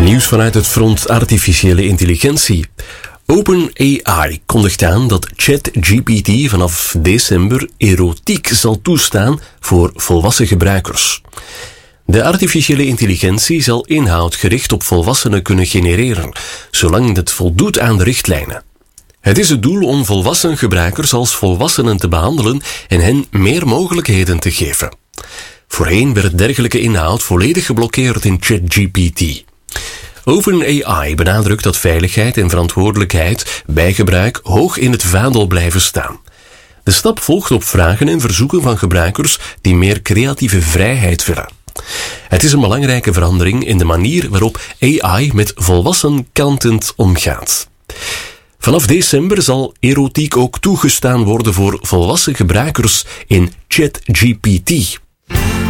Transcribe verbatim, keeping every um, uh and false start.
Nieuws vanuit het front artificiële intelligentie. OpenAI kondigt aan dat ChatGPT vanaf december erotiek zal toestaan voor volwassen gebruikers. De artificiële intelligentie zal inhoud gericht op volwassenen kunnen genereren, zolang het voldoet aan de richtlijnen. Het is het doel om volwassen gebruikers als volwassenen te behandelen en hen meer mogelijkheden te geven. Voorheen werd dergelijke inhoud volledig geblokkeerd in ChatGPT. OpenAI benadrukt dat veiligheid en verantwoordelijkheid bij gebruik hoog in het vaandel blijven staan. De stap volgt op vragen en verzoeken van gebruikers die meer creatieve vrijheid willen. Het is een belangrijke verandering in de manier waarop A I met volwassen content omgaat. Vanaf december zal erotiek ook toegestaan worden voor volwassen gebruikers in ChatGPT.